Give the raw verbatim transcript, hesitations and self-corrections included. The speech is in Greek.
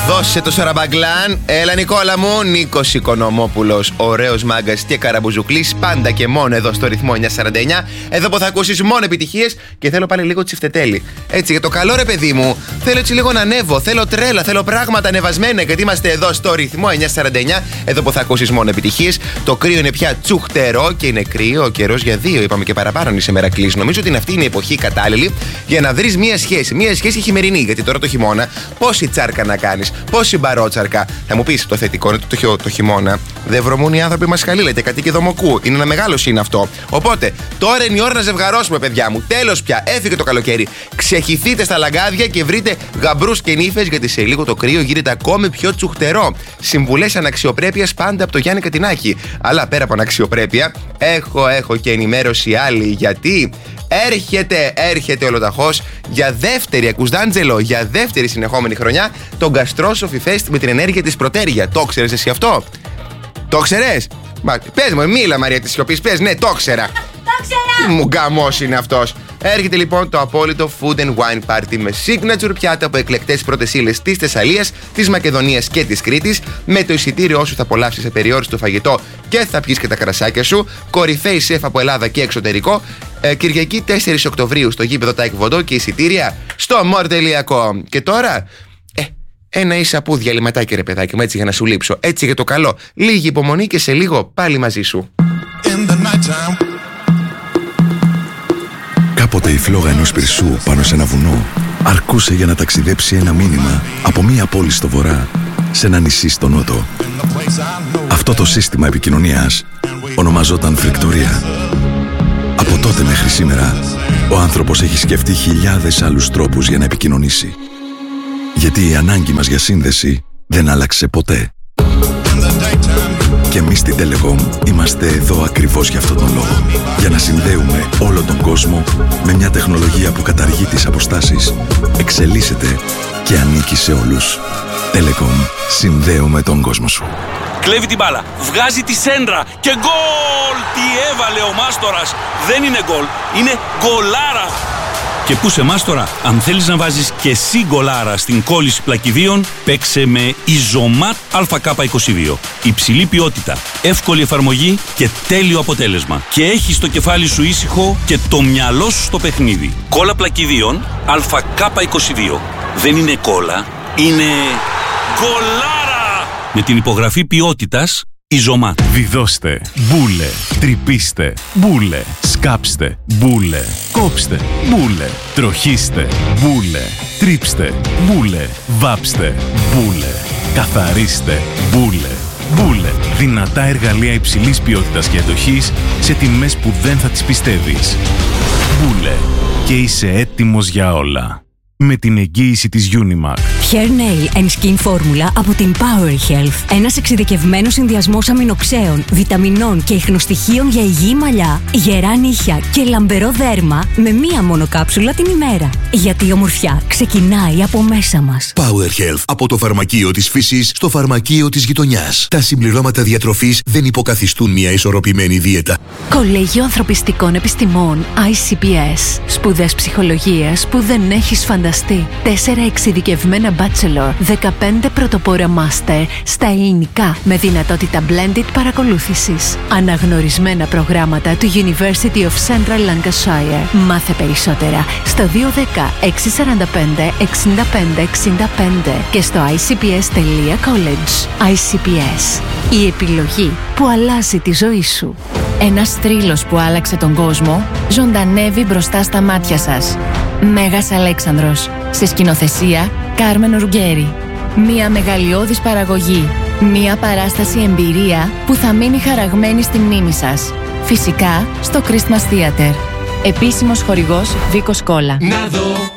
Δώσε το Σαραμπαγκλάν. Έλα Νικόλα μου. Νίκος Οικονομόπουλος, ωραίος μάγκας και καραμπουζουκλής. Πάντα και μόνο εδώ στο ρυθμό εννιακόσια σαράντα εννιά. Εδώ που θα ακούσεις μόνο επιτυχίες. Και θέλω πάλι λίγο τσιφτετέλη. Έτσι για το καλό ρε παιδί μου. Θέλω έτσι λίγο να ανέβω. Θέλω τρέλα. Θέλω πράγματα ανεβασμένα. Γιατί είμαστε εδώ στο ρυθμό εννιακόσια σαράντα εννιά. Εδώ που θα ακούσεις μόνο επιτυχίες. Το κρύο είναι πια τσουχτερό και είναι κρύο. Ο καιρός για δύο. Είπαμε και παραπάνω σε μερακλής. Νομίζω ότι αυτή είναι η εποχή κατάλληλη για να βρεις μία σχέση. Μία σχέση χειμερινή. Γιατί τώρα το χειμώνα πόση τσάρκα να κάνεις. Πόση μπαρότσαρκα. Θα μου πεις το θετικό είναι ότι το, το χειμώνα δεν βρωμούν οι άνθρωποι μας χαλίλα και κατοίκοι δομοκού. Είναι ένα μεγάλο σύν αυτό. Οπότε τώρα είναι η ώρα να ζευγαρώσουμε, παιδιά μου. Τέλος πια. Έφυγε το καλοκαίρι. Ξεχυθείτε στα λαγκάδια και βρείτε γαμπρούς και νύφες γιατί σε λίγο το κρύο γίνεται ακόμη πιο τσουχτερό. Συμβουλές αναξιοπρέπειας πάντα από το Γιάννη Κατινάκη. Αλλά πέρα από αναξιοπρέπεια, έχω, έχω και ενημέρωση άλλη γιατί. Έρχεται, έρχεται ολοταχώς για δεύτερη, ακούς Ντάντζελο, για δεύτερη συνεχόμενη χρονιά το Gastrosophy Fest με την ενέργεια της Πρωτέρια. Το ξέρεις εσύ αυτό? Το ξέρεις? Μα, πες μου, μίλα Μαρία της Σιωπής, πες, ναι, το ξέρα. Το ξέρα! Μου γκαμός είναι αυτός. Έρχεται λοιπόν το απόλυτο Food and Wine Party με signature πιάτα από εκλεκτές πρώτες ύλες της Θεσσαλίας, της Μακεδονίας και της Κρήτης. Με το εισιτήριο σου θα απολαύσεις απεριόριστο φαγητό και θα πιεις και τα κρασάκια σου. Κορυφαίοι σεφ από Ελλάδα και εξωτερικό. Ε, Κυριακή τέσσερις Οκτωβρίου στο γήπεδο Τάικ Βοντό και εισιτήρια στο more τελεία com. Και τώρα, ε, ένα ίσα που διαλυματάκι ρε παιδάκι μου, έτσι για να σου λείψω. Έτσι για το καλό. Λίγη υπομονή και σε λίγο πάλι μαζί σου. Κάποτε η φλόγα ενός πυρσού πάνω σε ένα βουνό αρκούσε για να ταξιδέψει ένα μήνυμα από μία πόλη στο βορρά σε ένα νησί στο νότο. Αυτό το σύστημα επικοινωνίας ονομαζόταν φρικτορία. Από τότε μέχρι σήμερα, ο άνθρωπος έχει σκεφτεί χιλιάδες άλλους τρόπους για να επικοινωνήσει. Γιατί η ανάγκη μας για σύνδεση δεν άλλαξε ποτέ. Και εμείς στην Telecom είμαστε εδώ ακριβώς για αυτόν τον λόγο. Για να συνδέουμε όλο τον κόσμο με μια τεχνολογία που καταργεί τις αποστάσεις, εξελίσσεται και ανήκει σε όλους. Telecom. Συνδέουμε τον κόσμο σου. Κλέβει την μπάλα, βγάζει τη σέντρα και γκολ! Τι έβαλε ο Μάστορας! Δεν είναι γκολ, είναι γκολάρα! Και πού σε Μάστορα, αν θέλεις να βάζεις και εσύ γκολάρα στην κόλληση πλακιδίων, παίξε με Ιζωμάτ Α Κ είκοσι δύο. Υψηλή ποιότητα, εύκολη εφαρμογή και τέλειο αποτέλεσμα. Και έχεις το κεφάλι σου ήσυχο και το μυαλό σου στο παιχνίδι. Κόλλα πλακιδίων Α Κ είκοσι δύο. Δεν είναι κόλλα, είναι γκολάρα! Με την υπογραφή ποιότητας Ιζωμάτ. Βιδώστε, μπούλε, τρυπήστε, μπούλε, σκάψτε, μπούλε, κόψτε, μπούλε, τροχίστε, μπούλε, τρίψτε, μπούλε, βάψτε, μπούλε, καθαρίστε, μπούλε, μπούλε. Δυνατά εργαλεία υψηλής ποιότητας και αντοχής σε τιμές που δεν θα τις πιστεύεις. Μπούλε. Και είσαι έτοιμος για όλα. Με την εγγύηση της Unimac. Hair Nail and Skin Formula από την Power Health. Ένας εξειδικευμένος συνδυασμός αμινοξέων, βιταμινών και ιχνοστοιχείων για υγιή μαλλιά, γερά νύχια και λαμπερό δέρμα με μία μόνο κάψουλα την ημέρα. Γιατί η ομορφιά ξεκινάει από μέσα μας. Power Health. Από το φαρμακείο της φύσης στο φαρμακείο της γειτονιάς. Τα συμπληρώματα διατροφής δεν υποκαθιστούν μια ισορροπημένη δίαιτα. Κολέγιο Ανθρωπιστικών Επιστημών άι σι πι ες. Σπουδές ψυχολογίας που δεν έχεις φανταστεί. Τέσσερα εξειδικευμένα bachelor, δεκαπέντε πρωτοπόρα master στα ελληνικά με δυνατότητα blended παρακολούθησης. Αναγνωρισμένα προγράμματα του University of Central Lancashire. Μάθε περισσότερα στο δύο ένα μηδέν έξι τέσσερα πέντε εξήντα πέντε εξήντα πέντε και στο άι σι πι ες τελεία κολέჯ. άι σι πι ες. Η επιλογή που αλλάζει τη ζωή σου. Ένας θρύλος που άλλαξε τον κόσμο ζωντανεύει μπροστά στα μάτια σας. Μέγας Αλέξανδρος. Σε σκηνοθεσία Κάρμεν Ρουγκέρι. Μια μεγαλειώδης παραγωγή. Μια παράσταση εμπειρία που θα μείνει χαραγμένη στη μνήμη σας. Φυσικά στο Christmas Theater. Επίσημος χορηγός Βίκος Κόλλα.